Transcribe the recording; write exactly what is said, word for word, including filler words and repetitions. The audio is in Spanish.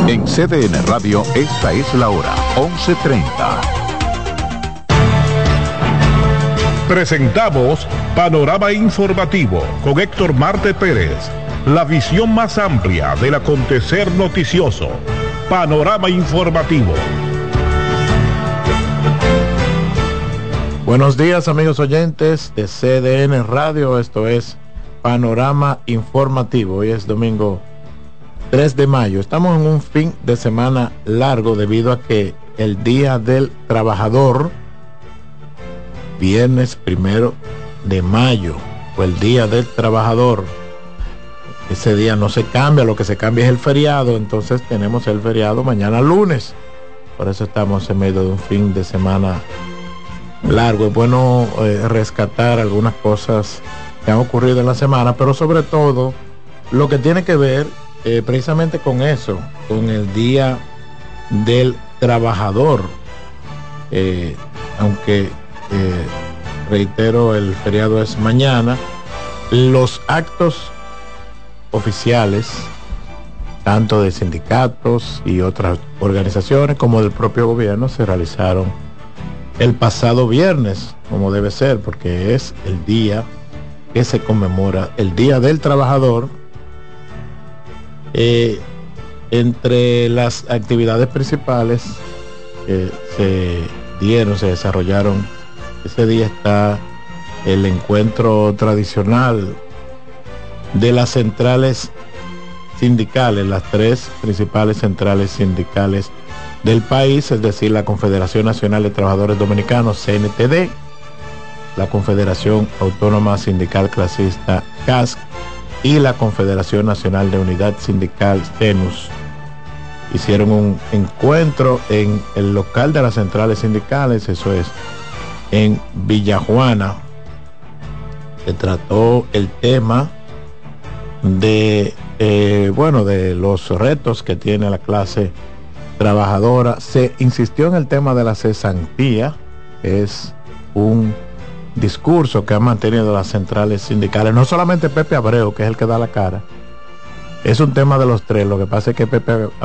En C D N Radio, esta es la hora, once treinta. Presentamos Panorama Informativo con Héctor Marte Pérez. La visión más amplia del acontecer noticioso. Panorama Informativo. Buenos días, amigos oyentes de C D N Radio. Esto es Panorama Informativo. Hoy es domingo tres de mayo. Estamos en un fin de semana largo debido a que el Día del Trabajador, viernes primero de mayo, o el Día del Trabajador, ese día no se cambia, lo que se cambia es el feriado. Entonces tenemos el feriado mañana lunes. Por eso estamos en medio de un fin de semana largo. Es bueno eh, rescatar algunas cosas que han ocurrido en la semana, pero sobre todo lo que tiene que ver eh, precisamente con eso, con el Día del Trabajador. Eh, aunque eh, reitero, el feriado es mañana, los actos oficiales, tanto de sindicatos y otras organizaciones como del propio gobierno, se realizaron el pasado viernes, como debe ser, porque es el día que se conmemora el Día del Trabajador. Eh, entre las actividades principales que se dieron, se desarrollaron ese día, está el encuentro tradicional de las centrales sindicales, las tres principales centrales sindicales del país, es decir, la Confederación Nacional de Trabajadores Dominicanos, C N T D, la Confederación Autónoma Sindical Clasista, C A S C, y la Confederación Nacional de Unidad Sindical, C E N U S. Hicieron un encuentro en el local de las centrales sindicales, eso es, en Villajuana. Se trató el tema de, eh, bueno, de los retos que tiene la clase trabajadora. Se insistió en el tema de la cesantía, que es un discurso que han mantenido las centrales sindicales, no solamente Pepe Abreu, que es el que da la cara, es un tema de los tres. Lo que pasa es que Pepe